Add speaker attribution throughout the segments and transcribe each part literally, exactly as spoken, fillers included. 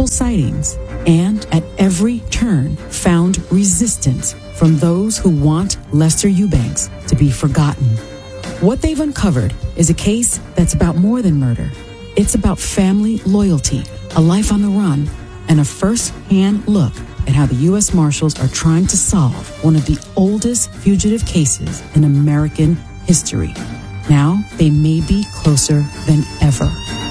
Speaker 1: sightings, and at every turn found resistance from those who want Lester Eubanks to be forgotten. What they've uncovered is a case that's about more than murder. It's about family loyalty, a life on the run, and a first-hand look at how the U S Marshals are trying to solve one of the oldest fugitive cases in American history. Now, they may be closer than ever.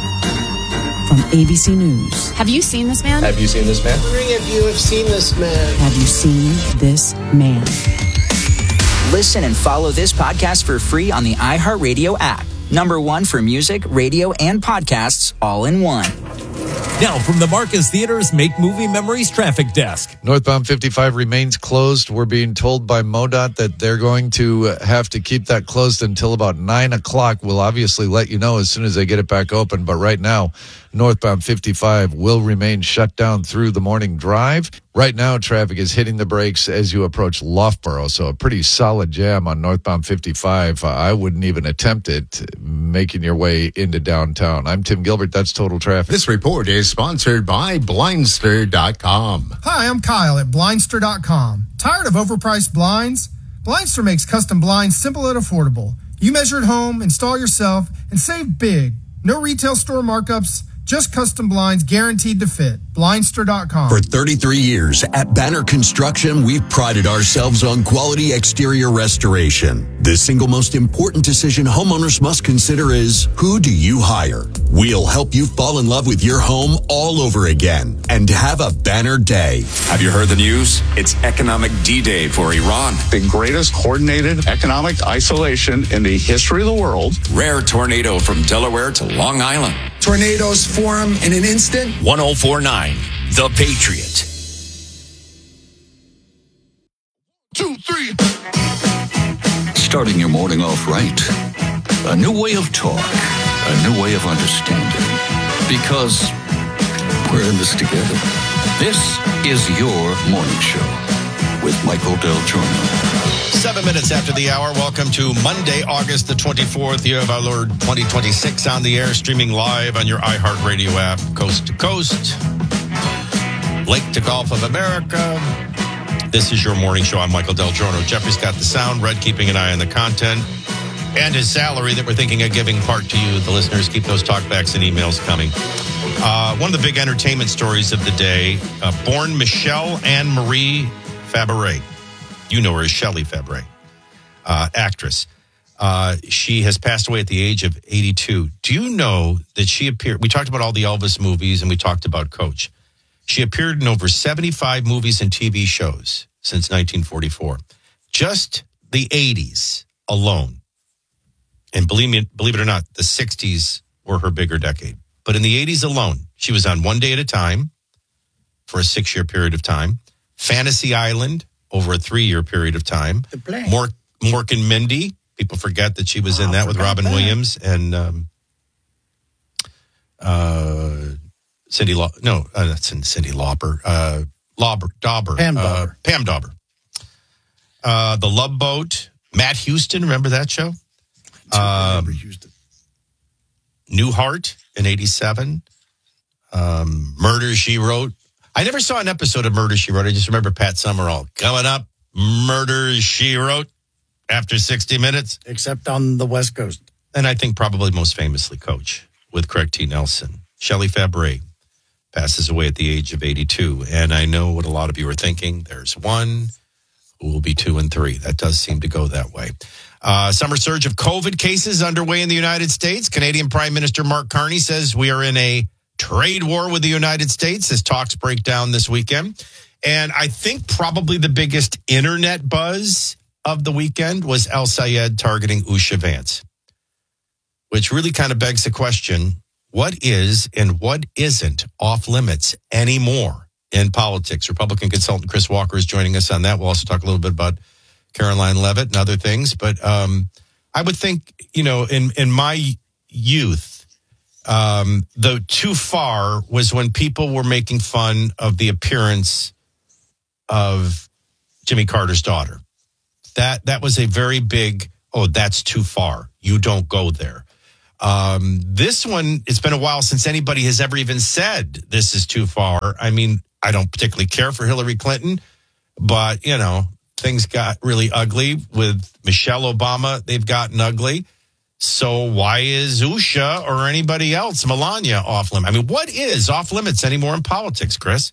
Speaker 1: From A B C News.
Speaker 2: Have you seen this man?
Speaker 3: Have you seen this man?
Speaker 4: I'm wondering if you have seen this man.
Speaker 1: Have you seen this man?
Speaker 5: Listen and follow this podcast for free on the iHeartRadio app. Number one for music, radio, and podcasts all in one.
Speaker 6: Now from the Marcus Theaters Make Movie Memories Traffic Desk.
Speaker 7: Northbound fifty-five remains closed. We're being told by MoDOT that they're going to have to keep that closed until about nine o'clock. We'll obviously let you know as soon as they get it back open. But right now, northbound fifty-five will remain shut down through the morning drive. Right now, traffic is hitting the brakes as you approach Loughborough, so a pretty solid jam on northbound fifty-five. Uh, I wouldn't even attempt it, making your way into downtown. I'm Tim Gilbert. That's Total Traffic.
Speaker 8: This report is sponsored by Blindster dot com.
Speaker 9: Hi, I'm Kyle at Blindster dot com. Tired of overpriced blinds? Blindster makes custom blinds simple and affordable. You measure at home, install yourself, and save big. No retail store markups, just custom blinds guaranteed to fit. Blindster dot com.
Speaker 10: For thirty-three years at Banner Construction, we've prided ourselves on quality exterior restoration. The single most important decision homeowners must consider is, who do you hire? We'll help you fall in love with your home all over again and have a banner day.
Speaker 11: Have you heard the news? It's Economic D-Day for Iran.
Speaker 12: The greatest coordinated economic isolation in the history of the world.
Speaker 11: Rare tornado from Delaware to Long Island.
Speaker 13: Tornadoes form in an instant.
Speaker 11: one oh four point nine, The Patriot.
Speaker 13: Two, three.
Speaker 14: Starting your morning off right. A new way of talk. A new way of understanding. Because we're in this together. This is your morning show with Michael Del Giorno.
Speaker 15: Seven minutes after the hour. Welcome to Monday, August the twenty-fourth, year of our Lord twenty twenty-six, on the air, streaming live on your iHeartRadio app, coast to coast, lake to Gulf of America. This is your morning show. I'm Michael Del Giorno. Jeffrey's got the sound, Red keeping an eye on the content, and his salary that we're thinking of giving part to you, the listeners. Keep those talkbacks and emails coming. Uh, one of the big entertainment stories of the day, uh, born Michelle Anne Marie Fabre. You know her as Shelley Fabre, uh, actress. Uh, she has passed away at the age of eighty-two. Do you know that she appeared? We talked about all the Elvis movies and we talked about Coach. She appeared in over seventy-five movies and T V shows since nineteen forty-four. Just the eighties alone. And believe me, believe it or not, the sixties were her bigger decade. But in the eighties alone, she was on One Day at a Time for a six-year period of time. Fantasy Island over a three-year period of time. Mork, Mork and Mindy. People forget that she was oh, in that with Robin that. Williams and um, uh, Cindy Law. No, uh, that's Cindy Lauper. Uh, Lauber, Dauber.
Speaker 4: Pam Dauber.
Speaker 15: Uh, Pam Dauber. Uh, the Love Boat. Matt Houston. Remember that show?
Speaker 4: I remember um, Houston.
Speaker 15: Newhart in eighty-seven. Um, Murder, She Wrote. I never saw an episode of Murder, She Wrote. I just remember Pat Summerall coming up. Murder, She Wrote after sixty minutes.
Speaker 4: Except on the West Coast.
Speaker 15: And I think probably most famously Coach with Craig T. Nelson. Shelley Fabre passes away at the age of eighty-two. And I know what a lot of you are thinking. There's one who will be two and three. That does seem to go that way. Uh, summer surge of COVID cases underway in the United States. Canadian Prime Minister Mark Carney says we are in a trade war with the United States as talks break down this weekend. And I think probably the biggest internet buzz of the weekend was El Sayed targeting Usha Vance, which really kind of begs the question, what is and what isn't off limits anymore in politics? Republican consultant Chris Walker is joining us on that. We'll also talk a little bit about Caroline Leavitt and other things. But um, I would think, you know, in, in my youth, Um, the too far was when people were making fun of the appearance of Jimmy Carter's daughter. That that was a very big, oh, that's too far. You don't go there. Um, this one, it's been a while since anybody has ever even said this is too far. I mean, I don't particularly care for Hillary Clinton, but, you know, things got really ugly with Michelle Obama. They've gotten ugly. So why is Usha or anybody else, Melania, off limits? I mean, what is off limits anymore in politics, Chris?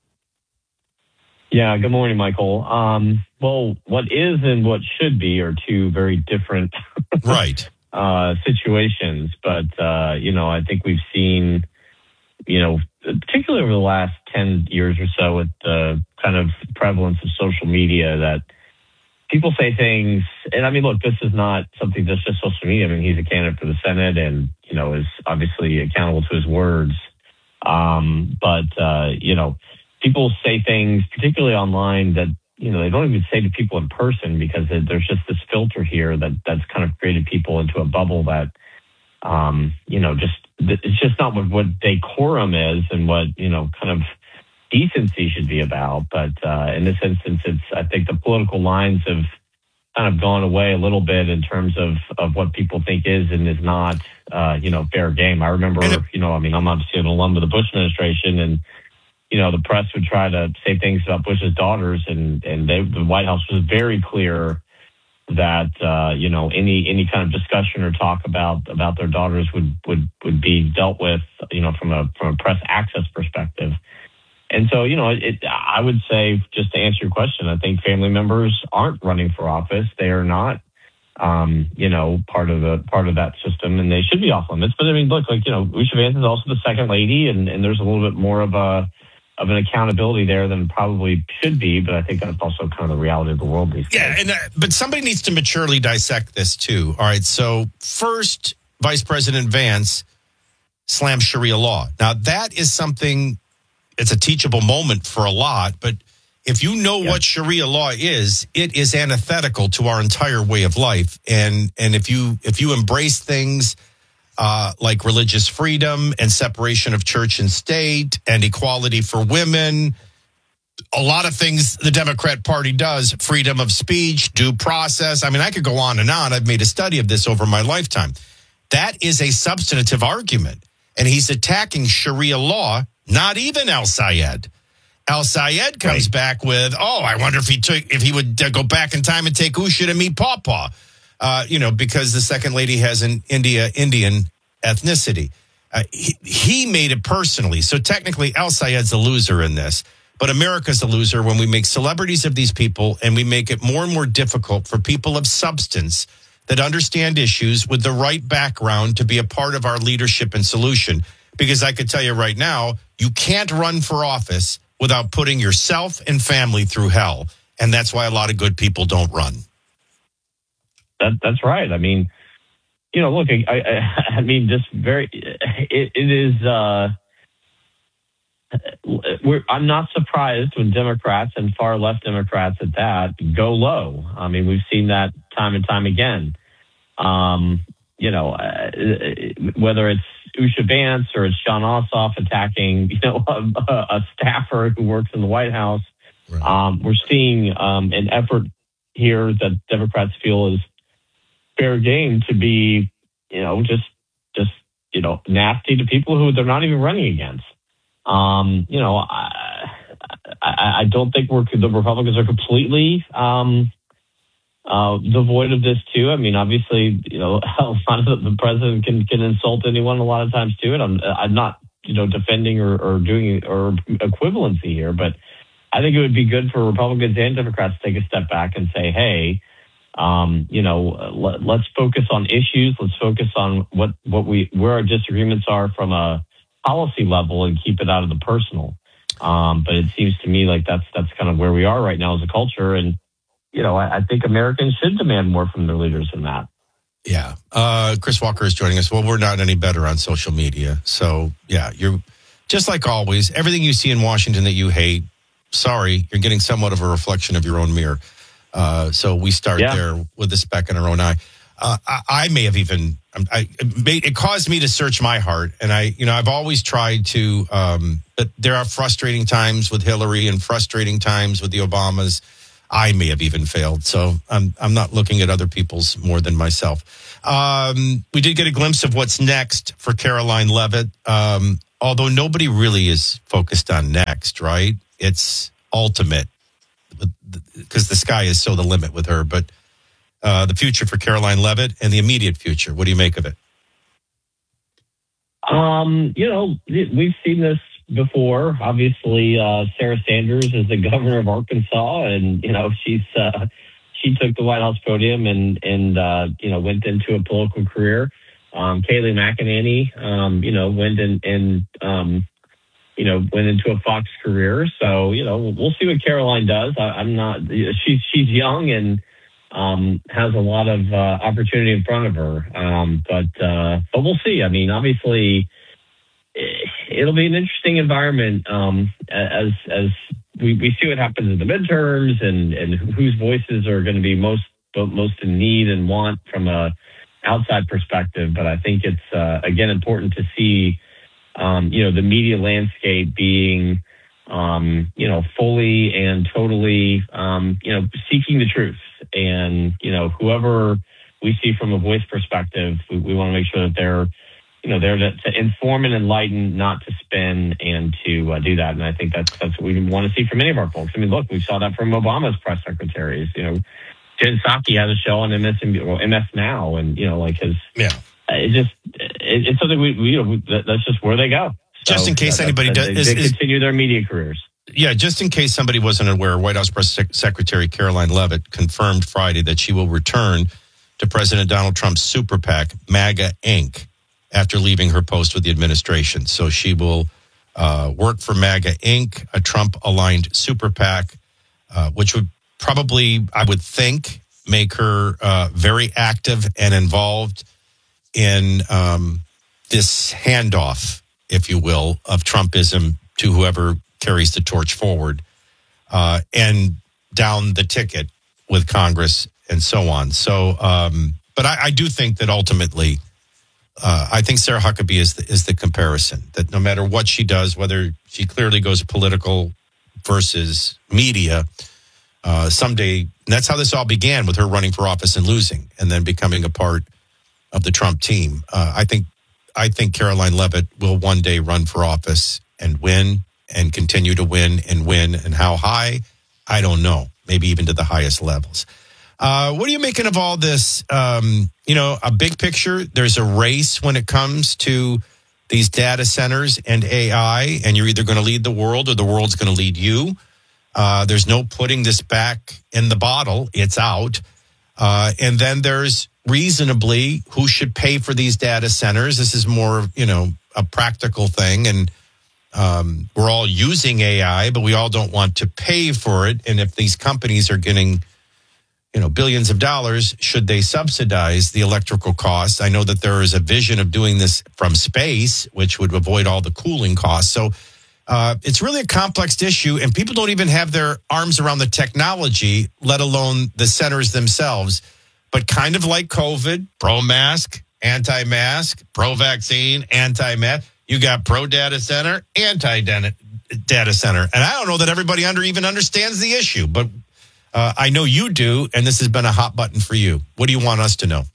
Speaker 2: Yeah, good morning, Michael. Um, well, what is and what should be are two very different
Speaker 15: right
Speaker 2: uh, situations. But, uh, you know, I think we've seen, you know, particularly over the last ten years or so with the kind of prevalence of social media that people say things. And I mean, look, this is not something that's just social media. I mean, he's a candidate for the Senate and, you know, is obviously accountable to his words. Um, but, uh, you know, people say things, particularly online, that, you know, they don't even say to people in person because there's just this filter here that that's kind of created people into a bubble that, um, you know, just, it's just not what, what decorum is and what, you know, kind of decency should be about. But uh, in this instance, it's, I think the political lines have kind of gone away a little bit in terms of, of what people think is and is not, uh, you know, fair game. I remember, you know, I mean, I'm obviously an alum of the Bush administration, and you know, the press would try to say things about Bush's daughters, and, and they, the White House was very clear that, uh, you know, any any kind of discussion or talk about about their daughters would, would, would be dealt with, you know, from a from a press access perspective. And so, you know, it, I would say, just to answer your question, I think family members aren't running for office. They are not, um, you know, part of the part of that system, and they should be off limits. But I mean, look, like, you know, Usha Vance is also the second lady, and, and there's a little bit more of a of an accountability there than probably should be, but I think that's also kind of the reality of the world these days.
Speaker 15: Yeah, and uh, but somebody needs to maturely dissect this too. All right, so first, Vice President Vance slammed Sharia law. Now, that is something, it's a teachable moment for a lot, but if you know yeah. what Sharia law is, it is antithetical to our entire way of life. And and if you if you embrace things Uh, like religious freedom and separation of church and state and equality for women, a lot of things the Democrat Party does, freedom of speech, due process. I mean, I could go on and on. I've made a study of this over my lifetime. That is a substantive argument. And he's attacking Sharia law, not even Al Sayed. Al Sayed comes right. back with, oh, I wonder if he took, if he would uh, go back in time and take Usha to meet Pawpaw. Uh, you know, because the second lady has an India Indian ethnicity. Uh, he, he made it personally. So technically, Al Sayed's a loser in this. But America's a loser when we make celebrities of these people and we make it more and more difficult for people of substance that understand issues with the right background to be a part of our leadership and solution. Because I could tell you right now, you can't run for office without putting yourself and family through hell. And that's why a lot of good people don't run.
Speaker 2: That, that's right. I mean, you know, look, I, I, I mean, just very, it, it is, uh, we're, I'm not surprised when Democrats and far left Democrats at that go low. I mean, we've seen that time and time again. Um, you know, uh, whether it's Usha Vance or it's Jon Ossoff attacking, you know, a, a staffer who works in the White House. Right. Um, we're seeing um, an effort here that Democrats feel is fair game to be, you know, just, just, you know, nasty to people who they're not even running against. Um, you know, I, I, I don't think we're, the Republicans are completely um, uh, devoid of this too. I mean, obviously, you know, a lot of the, the president can, can insult anyone a lot of times too. And I'm, I'm not, you know, defending or, or doing or equivalency here, but I think it would be good for Republicans and Democrats to take a step back and say, hey, Um, you know, let, let's focus on issues. Let's focus on what, what we, where our disagreements are from a policy level and keep it out of the personal. Um, but it seems to me like that's, that's kind of where we are right now as a culture. And, you know, I, I think Americans should demand more from their leaders than that.
Speaker 15: Yeah. Uh, Chris Walker is joining us. Well, we're not any better on social media. So yeah, you're just like always, everything you see in Washington that you hate, sorry, you're getting somewhat of a reflection of your own mirror. Uh, so we start yeah. there with the speck in our own eye. Uh, I, I may have even, I, it, made, it caused me to search my heart. And I, you know, I've always tried to, um, but there are frustrating times with Hillary and frustrating times with the Obamas. I may have even failed. So I'm I'm not looking at other people's more than myself. Um, we did get a glimpse of what's next for Caroline Leavitt, um, although nobody really is focused on next, right? It's ultimate because the sky is so the limit with her. But uh, the future for Caroline Leavitt and the immediate future, what do you make of it?
Speaker 2: Um, you know, we've seen this before. Obviously, uh, Sarah Sanders is the governor of Arkansas, and you know she's uh, she took the White House podium and and uh, you know went into a political career. Um, Kayleigh McEnany, um, you know, went in and um, you know went into a Fox career. So you know we'll see what Caroline does. I, I'm not. She's she's young and um, has a lot of uh, opportunity in front of her. Um, but uh, but we'll see. I mean, obviously. It'll be an interesting environment um, as as we, we see what happens in the midterms and, and whose voices are going to be most most in need and want from a outside perspective. But I think it's uh, again important to see um, you know the media landscape being um, you know fully and totally um, you know seeking the truth, and you know whoever we see from a voice perspective, we, we want to make sure that they're you know, they're to, to inform and enlighten, not to spin, and to uh, do that. And I think that's that's what we want to see from many of our folks. I mean, look, we saw that from Obama's press secretaries. You know, Jen Psaki has a show on M S N B C, well, M S Now, and you know, like his
Speaker 15: yeah,
Speaker 2: it just it, it's something we, we you know we, that, that's just where they go. So,
Speaker 15: just in case
Speaker 2: that,
Speaker 15: anybody
Speaker 2: that,
Speaker 15: does,
Speaker 2: they,
Speaker 15: is,
Speaker 2: they
Speaker 15: is,
Speaker 2: continue their media careers.
Speaker 15: Yeah, just in case somebody wasn't aware, White House Press Sec- Secretary Caroline Leavitt confirmed Friday that she will return to President Donald Trump's super PAC, MAGA Incorporated, after leaving her post with the administration. So she will uh, work for MAGA Incorporated, a Trump-aligned super PAC, uh, which would probably, I would think, make her uh, very active and involved in um, this handoff, if you will, of Trumpism to whoever carries the torch forward uh, and down the ticket with Congress and so on. So, um, but I, I do think that ultimately, Uh, I think Sarah Huckabee is the, is the comparison, that no matter what she does, whether she clearly goes political versus media, uh, someday, and that's how this all began with her running for office and losing and then becoming a part of the Trump team. Uh, I think I think Caroline Leavitt will one day run for office and win and continue to win and win. And how high, I don't know, maybe even to the highest levels. Uh, what are you making of all this? Um, you know, a big picture, there's a race when it comes to these data centers and A I, and you're either going to lead the world or the world's going to lead you. Uh, there's no putting this back in the bottle. It's out. Uh, and then there's reasonably who should pay for these data centers. This is more, you know, a practical thing. And um, we're all using A I, but we all don't want to pay for it. And if these companies are getting you know, billions of dollars, should they subsidize the electrical costs? I know that there is a vision of doing this from space, which would avoid all the cooling costs. So uh, it's really a complex issue, and people don't even have their arms around the technology, let alone the centers themselves. But kind of like COVID, pro-mask, anti-mask, pro-vaccine, anti-mask, you got pro-data center, anti-data center. And I don't know that everybody under even understands the issue, but Uh, I know you do, and this has been a hot button for you. What do you want us to know?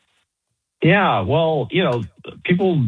Speaker 2: Yeah, well, you know, people,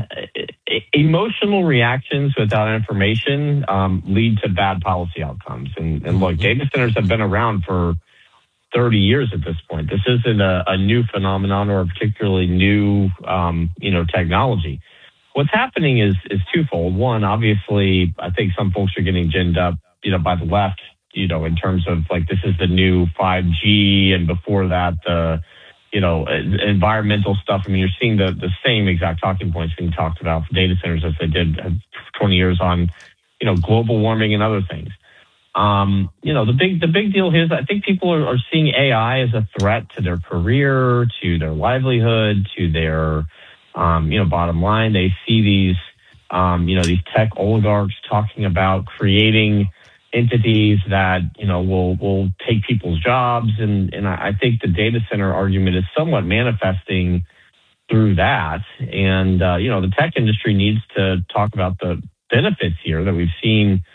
Speaker 2: emotional reactions without information um, lead to bad policy outcomes. And, and look, data centers have been around for thirty years at this point. This isn't a, a new phenomenon or a particularly new, um, you know, technology. What's happening is is twofold. One, obviously, I think some folks are getting ginned up, you know, by the left, you know, in terms of like, this is the new five G, and before that, the, you know, environmental stuff. I mean, you're seeing the, the same exact talking points being talked about for data centers as they did twenty years on, you know, global warming and other things. Um, you know, the big, the big deal here is I think people are, are seeing A I as a threat to their career, to their livelihood, to their, um, you know, bottom line. They see these, um, you know, these tech oligarchs talking about creating entities that, you know, will will take people's jobs. And, and I think the data center argument is somewhat manifesting through that. And, uh, you know, the tech industry needs to talk about the benefits here that we've seen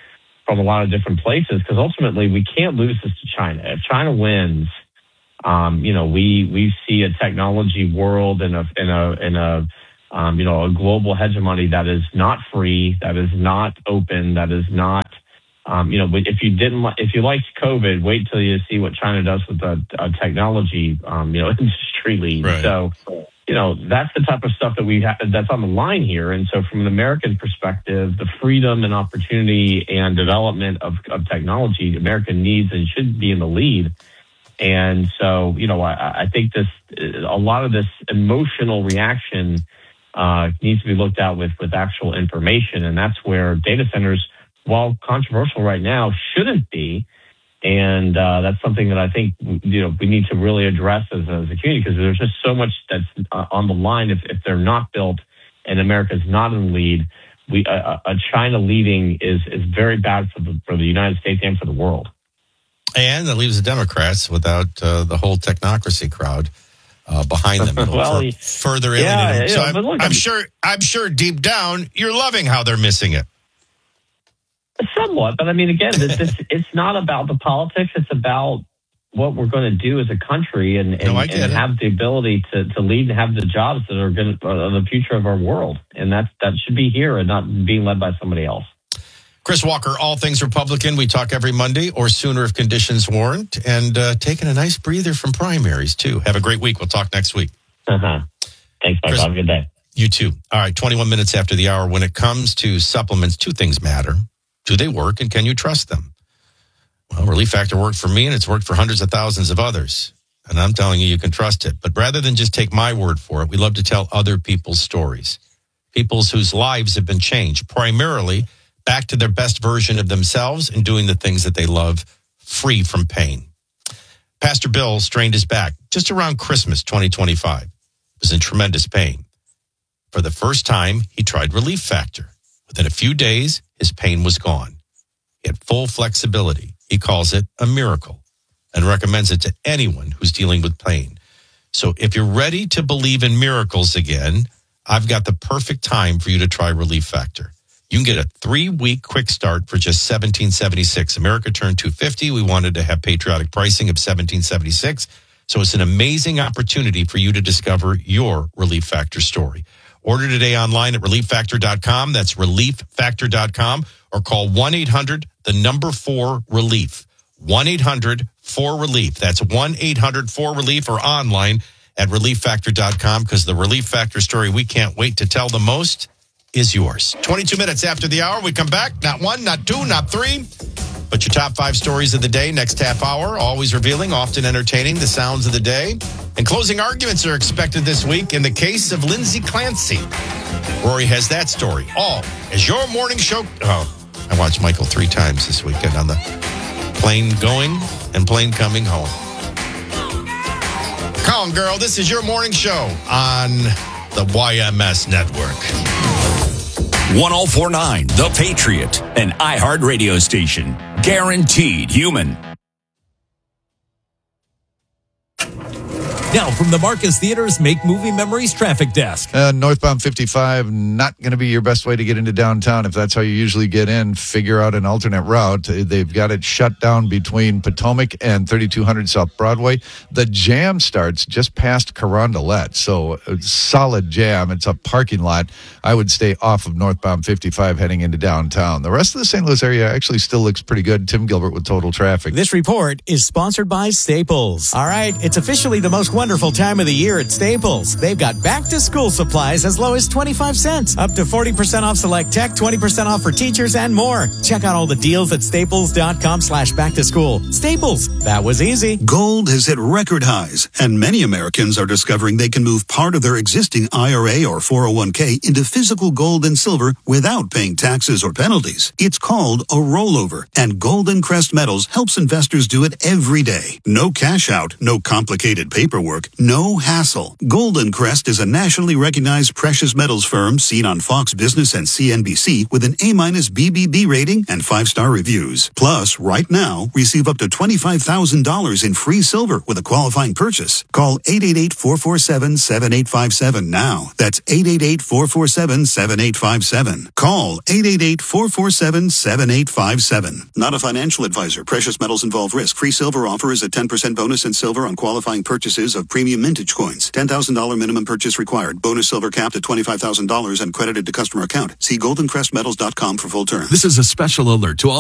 Speaker 2: from a lot of different places, because ultimately we can't lose this to China. If China wins, um, you know, we we see a technology world and a in a in a um, you know a global hegemony that is not free, that is not open, that is not um, you know. But if you didn't, li- if you liked COVID, wait till you see what China does with the uh, technology, um, you know, industry lead.
Speaker 15: Right.
Speaker 2: So. You know, that's the type of stuff that we ha- that's on the line here. And so from an American perspective, the freedom and opportunity and development of, of technology, America needs and should be in the lead. And so, you know, I, I think this, a lot of this emotional reaction uh, needs to be looked at with, with actual information. And that's where data centers, while controversial right now, shouldn't be. And uh, that's something that I think, you know, we need to really address as, as a community, because there's just so much that's uh, on the line. If, if they're not built and America's not in the lead, we uh, a China leading is is very bad for the for the United States and for the world.
Speaker 15: And that leaves the Democrats without uh, the whole technocracy crowd uh, behind them.
Speaker 2: well,
Speaker 15: for further
Speaker 2: yeah,
Speaker 15: alienating.
Speaker 2: yeah,
Speaker 15: So I'm,
Speaker 2: but look,
Speaker 15: I'm
Speaker 2: I'm-
Speaker 15: sure. I'm sure deep down you're loving how they're missing it.
Speaker 2: Somewhat, but I mean, again, this, this, it's not about the politics. It's about what we're going to do as a country and, and,
Speaker 15: No, I get
Speaker 2: and
Speaker 15: it.
Speaker 2: have the ability to, to lead and have the jobs that are going to are the future of our world. And that's, that should be here and not being led by somebody else.
Speaker 15: Chris Walker, All Things Republican. We talk every Monday or sooner if conditions warrant, and uh, taking a nice breather from primaries, too. Have a great week. We'll talk next week.
Speaker 2: Uh-huh. Thanks, Mike. Have a good day.
Speaker 15: You too. All right, twenty-one minutes after the hour. When it comes to supplements, two things matter. Do they work, and can you trust them? Well, Relief Factor worked for me, and it's worked for hundreds of thousands of others. And I'm telling you, you can trust it. But rather than just take my word for it, we love to tell other people's stories. People's whose lives have been changed, primarily back to their best version of themselves and doing the things that they love, free from pain. Pastor Bill strained his back just around Christmas twenty twenty-five. He was in tremendous pain. For the first time, he tried Relief Factor. Within a few days, his pain was gone. He had full flexibility. He calls it a miracle and recommends it to anyone who's dealing with pain. So if you're ready to believe in miracles again, I've got the perfect time for you to try Relief Factor. You can get a three-week quick start for just seventeen seventy-six. America turned two hundred fifty. We wanted to have patriotic pricing of seventeen seventy-six. So it's an amazing opportunity for you to discover your Relief Factor story. Order today online at relief factor dot com. That's relief factor dot com, or call one eight hundred, the number four, relief. one eight hundred four relief. That's one eight hundred four relief, or online at relief factor dot com, because the Relief Factor story we can't wait to tell the most is yours. twenty-two minutes after the hour, we come back. Not one, not two, not three, but your top five stories of the day next half hour. Always revealing, often entertaining, the sounds of the day. And closing arguments are expected this week in the case of Lindsay Clancy. Rory has that story. All as your morning show. Oh, I watched Michael three times this weekend on the plane going and plane coming home. Come on, girl. This is your morning show on the Y M S Network.
Speaker 3: one oh four point nine The Patriot, an iHeart radio station. Guaranteed human.
Speaker 6: Now from the Marcus Theaters Make Movie Memories Traffic Desk.
Speaker 7: Uh, northbound fifty-five, not going to be your best way to get into downtown. If that's how you usually get in, figure out an alternate route. They've got it shut down between Potomac and thirty-two hundred South Broadway. The jam starts just past Carondelet, so a solid jam. It's a parking lot. I would stay off of northbound fifty-five heading into downtown. The rest of the Saint Louis area actually still looks pretty good. Tim Gilbert with Total Traffic.
Speaker 16: This report is sponsored by Staples. All right, it's officially the most wonderful time of the year at Staples. They've got back-to-school supplies as low as twenty-five cents, up to forty percent off select tech, twenty percent off for teachers, and more. Check out all the deals at staples.com slash back-to-school. Staples, that was easy.
Speaker 17: Gold has hit record highs, and many Americans are discovering they can move part of their existing I R A or four oh one k into physical gold and silver without paying taxes or penalties. It's called a rollover, and Golden Crest Metals helps investors do it every day. No cash out, no complicated paperwork. paperwork, no hassle. Golden Crest is a nationally recognized precious metals firm seen on Fox Business and C N B C with an A-minus B B B rating and five-star reviews. Plus, right now, receive up to twenty-five thousand dollars in free silver with a qualifying purchase. Call eight eight eight, four four seven, seven eight five seven now. That's eight eight eight, four four seven, seven eight five seven. Call eight eight eight, four four seven, seven eight five seven. Not a financial advisor. Precious metals involve risk. Free silver offer is a ten percent bonus in silver on qualifying purchases of premium mintage coins. ten thousand dollars minimum purchase required. Bonus silver capped at twenty-five thousand dollars and credited to customer account. See golden crest metals dot com for full terms.
Speaker 18: This is a special alert to all